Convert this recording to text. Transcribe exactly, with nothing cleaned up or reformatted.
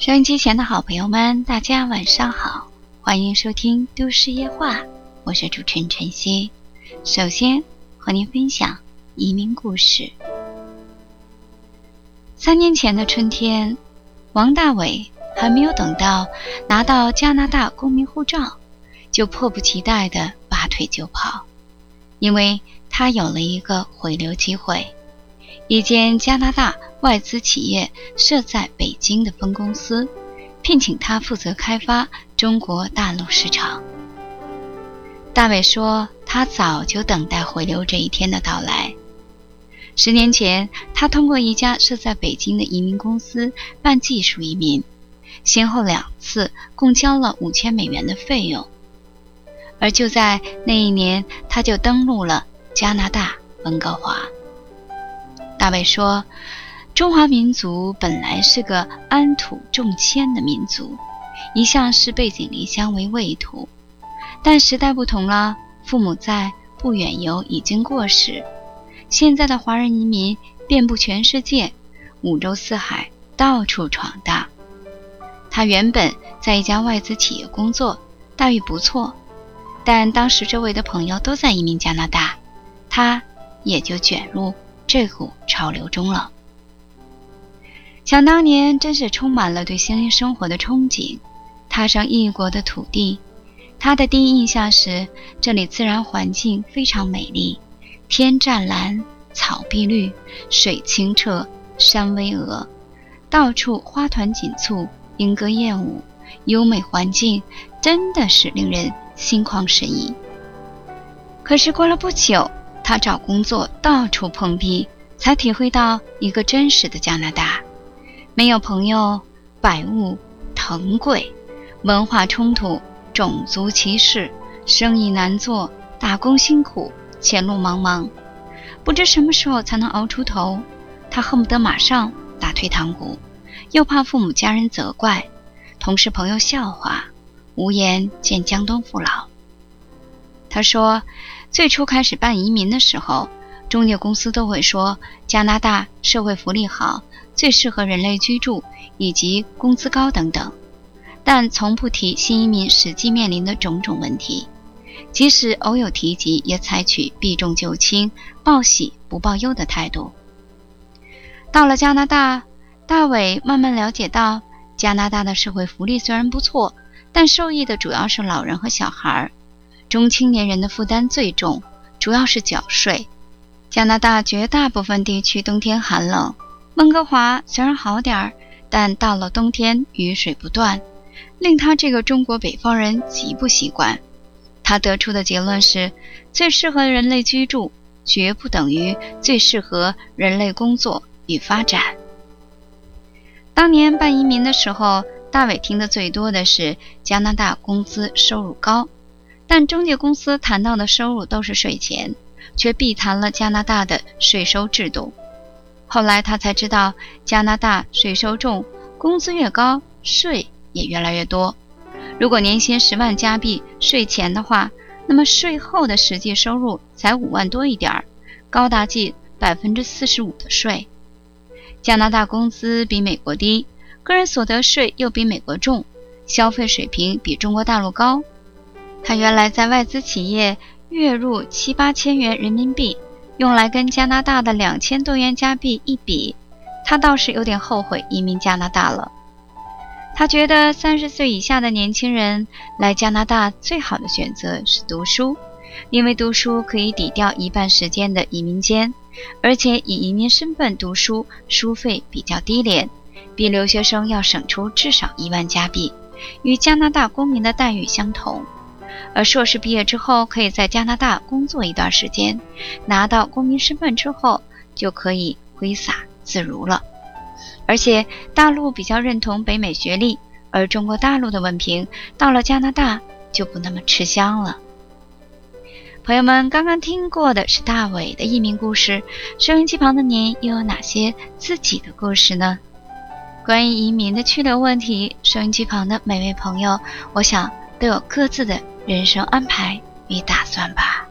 收音机前的好朋友们，大家晚上好，欢迎收听都市夜话，我是主持人晨曦。首先和您分享移民故事。三年前的春天，王大伟还没有等到拿到加拿大公民护照，就迫不及待地拔腿就跑，因为他有了一个回流机会。一间加拿大外资企业设在北京的分公司，聘请他负责开发中国大陆市场。大伟说，他早就等待回流这一天的到来。十年前，他通过一家设在北京的移民公司办技术移民，先后两次共交了五千美元的费用。而就在那一年，他就登陆了加拿大温哥华。大卫说，中华民族本来是个安土重迁的民族，一向是背井离乡为畏途。但时代不同了，父母在，不远游已经过时。现在的华人移民遍布全世界，五洲四海，到处闯荡。他原本在一家外资企业工作，待遇不错，但当时周围的朋友都在移民加拿大，他也就卷入这股潮流中了。想当年真是充满了对新生活的憧憬，踏上异国的土地，他的第一印象是这里自然环境非常美丽，天湛蓝，草碧绿，水清澈，山巍峨，到处花团锦簇，莺歌燕舞，优美环境真的是令人心旷神怡。可是过了不久，他找工作到处碰壁，才体会到一个真实的加拿大。没有朋友，百物腾贵，文化冲突，种族歧视，生意难做，打工辛苦，前路茫茫，不知什么时候才能熬出头。他恨不得马上打退堂鼓，又怕父母家人责怪，同事朋友笑话，无颜见江东父老。他说，最初开始办移民的时候，中介公司都会说加拿大社会福利好，最适合人类居住，以及工资高等等，但从不提新移民实际面临的种种问题，即使偶有提及，也采取避重就轻，报喜不报忧的态度。到了加拿大，大伟慢慢了解到，加拿大的社会福利虽然不错，但受益的主要是老人和小孩，中青年人的负担最重，主要是缴税。加拿大绝大部分地区冬天寒冷，温哥华虽然好点儿，但到了冬天雨水不断，令他这个中国北方人极不习惯。他得出的结论是，最适合人类居住，绝不等于最适合人类工作与发展。当年办移民的时候，大伟听得最多的是加拿大工资收入高，但中介公司谈到的收入都是税前，却避谈了加拿大的税收制度。后来他才知道，加拿大税收重，工资越高，税也越来越多。如果年薪十万加币税前的话，那么税后的实际收入才五万多一点，高达近 百分之四十五 的税。加拿大工资比美国低，个人所得税又比美国重，消费水平比中国大陆高。他原来在外资企业月入七八千元人民币，用来跟加拿大的两千多元加币一比，他倒是有点后悔移民加拿大了。他觉得三十岁以下的年轻人来加拿大最好的选择是读书，因为读书可以抵掉一半时间的移民间，而且以移民身份读书，书费比较低廉，比留学生要省出至少一万加币，与加拿大公民的待遇相同。而硕士毕业之后，可以在加拿大工作一段时间，拿到公民身份之后，就可以挥洒自如了。而且大陆比较认同北美学历，而中国大陆的文凭到了加拿大就不那么吃香了。朋友们，刚刚听过的是大伟的移民故事，收音机旁的您又有哪些自己的故事呢？关于移民的去留问题，收音机旁的每位朋友，我想都有各自的人生安排与打算吧。